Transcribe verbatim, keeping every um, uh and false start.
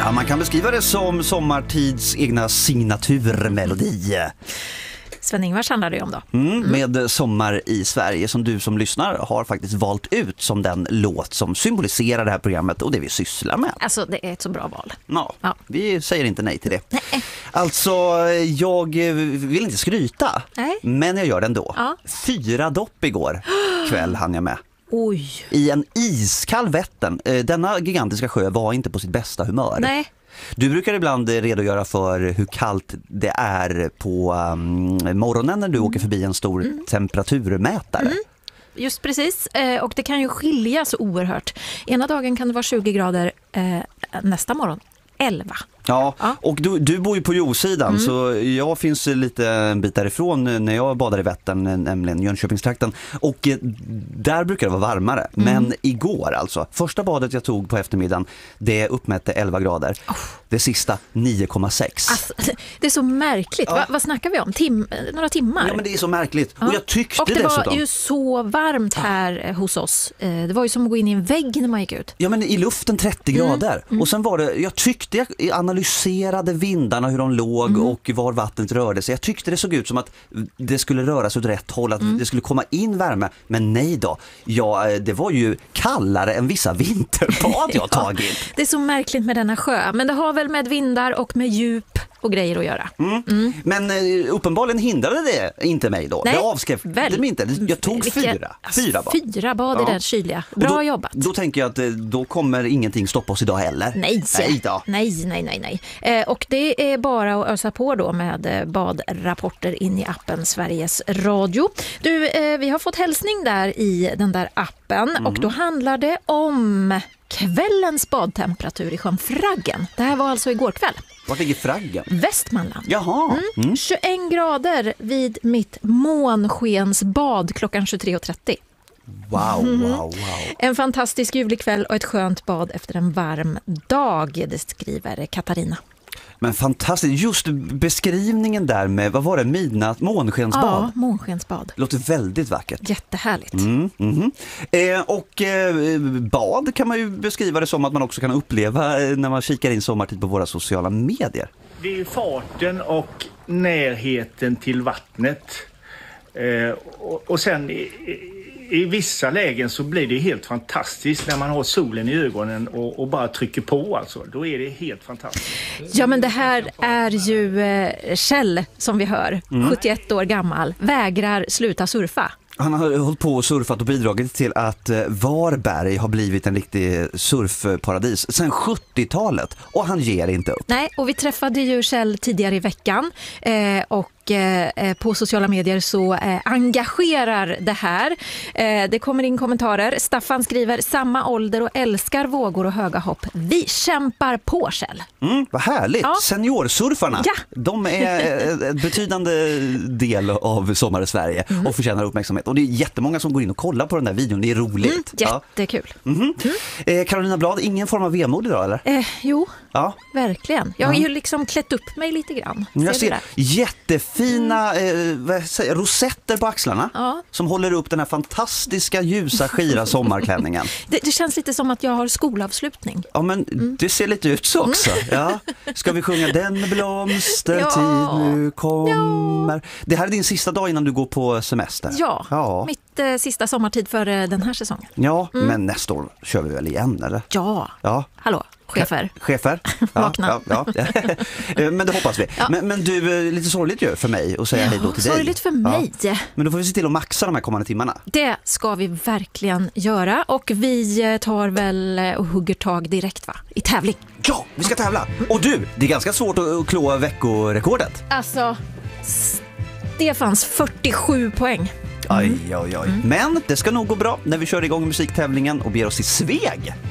Ja, man kan beskriva det som sommartids egna signaturmelodi. Sven-Ingvars handlar det om då. Mm, med Sommar i Sverige, som du som lyssnar har faktiskt valt ut som den låt som symboliserar det här programmet och det vi sysslar med. Alltså, det är ett så bra val. Ja, ja. Vi säger inte nej till det. Nej. Alltså, jag vill inte skryta, nej. men jag gör det ändå. Ja. Fyra dopp igår kväll hann jag med. Oj. I en iskall Vättern. Denna gigantiska sjö var inte på sitt bästa humör. Nej. Du brukar ibland redogöra för hur kallt det är på um, morgonen när du mm. åker förbi en stor mm. temperaturmätare. Mm. Just precis, eh, och det kan ju skilja så oerhört. Ena dagen kan det vara tjugo grader, eh, nästa morgon elva. Ja, ja. Och du, du bor ju på Josidan, mm. så jag finns lite en bit därifrån när jag badar i Vättern, nämligen Jönköpingstrakten. Och där brukar det vara varmare. Mm. Men igår alltså, första badet jag tog på eftermiddagen, det uppmätte elva grader. Oh. Det sista nio komma sex. Alltså, det är så märkligt. Ja. Va, vad snackar vi om? Tim, några timmar? Ja, men det är så märkligt. Ja. Och jag tyckte och det dessutom... var ju så varmt här ja. hos oss. Det var ju som att gå in i en vägg när man gick ut. Ja, men i luften trettio mm. grader. Mm. Och sen var det, jag tyckte jag analyserade vindarna, hur de låg mm. och var vattnet rörde sig. Jag tyckte det såg ut som att det skulle röra sig åt rätt håll, att mm. det skulle komma in värme. Men nej då. Ja, det var ju kallare än vissa vinterbad jag tagit. Ja, det är så märkligt med denna sjö. Men det har väl med vindar och med djup och grejer att göra. Mm. Mm. Men uh, uppenbarligen hindrade det inte mig då. Nej, jag avskrev det mig inte. Jag tog Vilka, fyra. Alltså, fyra bad. Fyra bad i ja. den kyliga. Bra då, jobbat. Då tänker jag att då kommer ingenting stoppa oss idag heller. Nej, nej, då. nej, nej, nej. nej. Eh, och det är bara att ösa på då med badrapporter in i appen Sveriges Radio. Du, eh, vi har fått hälsning där i den där appen mm. och då handlar det om kvällens badtemperatur i sjön Fraggen. Det här var alltså igår kväll. Var ligger Fraggen? Västmanland. Jaha. Mm. Mm. tjugoen grader vid mitt månskensbad klockan tjugotre och trettio. Wow, mm. wow, wow. En fantastisk ljuvlig kväll och ett skönt bad efter en varm dag, det skriver Katarina. Men fantastiskt, just beskrivningen där med, vad var det, midnatt, månskensbad? Ja, månskensbad. Låter väldigt vackert. Jättehärligt. Mm, mm. Eh, och eh, bad kan man ju beskriva det som att man också kan uppleva när man kikar in sommartid på våra sociala medier. Det är farten och närheten till vattnet. Eh, och, och sen i, i vissa lägen så blir det helt fantastiskt när man har solen i ögonen och, och bara trycker på alltså. Då är det helt fantastiskt. Ja, men det här är ju eh, Kjell som vi hör, mm. sjuttioett år gammal, vägrar sluta surfa. Han har hållit på och surfat och bidragit till att Varberg har blivit en riktig surfparadis sedan sjuttiotalet och han ger inte upp. Nej, och vi träffade ju Kjell tidigare i veckan eh, och eh, på sociala medier så eh, engagerar det här. Eh, det kommer in kommentarer. Staffan skriver samma ålder och älskar vågor och höga hopp. Vi kämpar på, Kjell. Mm, vad härligt. Ja. Seniorsurfarna, ja. de är en betydande del av Sommar i Sverige mm. och förtjänar uppmärksamhet. Och det är jättemånga som går in och kollar på den där videon. Det är roligt. Mm, jättekul. Ja. Mm-hmm. mm. Eh, Carolina Blad, ingen form av vemod idag, eller? Eh, jo, ja. verkligen. Jag har ju liksom klätt upp mig lite grann. Ser jag ser jättefina mm. eh, vad säger, rosetter på axlarna ja. som håller upp den här fantastiska ljusa skira sommarklänningen. det, det känns lite som att jag har skolavslutning. Ja, men mm. det ser lite ut så också. Mm. Ja. Ska vi sjunga Den blomstertid ja. nu kommer? Ja. Det här är din sista dag innan du går på semester. Ja, ja. mitt eh, sista sommartid för eh, den här säsongen. Ja, mm. men nästa år kör vi väl igen, eller? Ja, ja. hallå. Chefer. Chefer? Ja, Vakna. Ja, ja. Men det hoppas vi. Ja. Men, men du, lite sorgligt ju för mig att säga ja, hej då till dig. Sorgligt för mig. Ja. Men då får vi se till att maxa de här kommande timmarna. Det ska vi verkligen göra. Och vi tar väl och hugger tag direkt, va? I tävling. Ja, vi ska tävla. Och du, det är ganska svårt att klå veckorekordet. Alltså, Stefans fyrtiosju poäng. Aj, aj, aj. Mm. Men det ska nog gå bra när vi kör igång musiktävlingen och ber oss till Sveg.